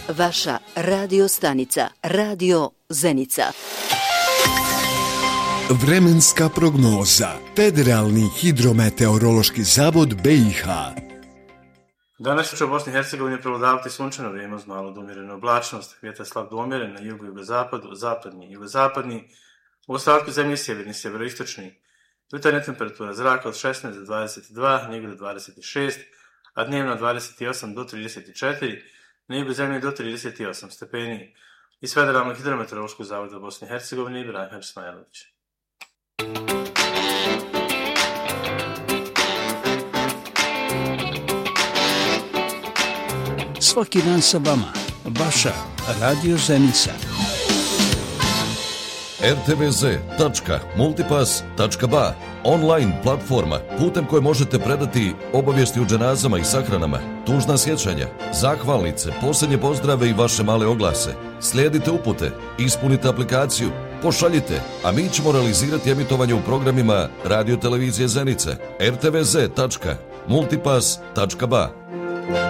Vaša radio stanica, Radio Zenica. Vremenska prognoza. Federalni hidrometeorološki zavod BiH. Danas će u Bosni i Hercegovini prevladavati sunčano vrijeme uz malo do umjerene oblačnost. Vjetar slab do umjeren na jugu, jugozapadu, zapadni i jugozapadni. U ostatku zemlje sjeverni, sjeveroistočni. Jutarnja temperatura zraka od 16 do 22, na jugu do 26, a dnevno 28 do 34, na jugu zemlje do 38 stepeni. Iz Federalnog hidrometeorološkog zavoda Bosne i Hercegovine, Ibrahim Smajlović. Svaki dan sa vama, vaša Radio Zenica. rtvz.multipass.ba, online platforma putem koje možete predati obavijesti o dženazama i sahranama, tužna sjećanja, zahvalnice, posljednje pozdrave i vaše male oglase. Slijedite upute, ispunite aplikaciju, pošaljite, a mi ćemo realizirati emitovanje u programima Radio Televizije Zenica. rtvz.multipass.ba.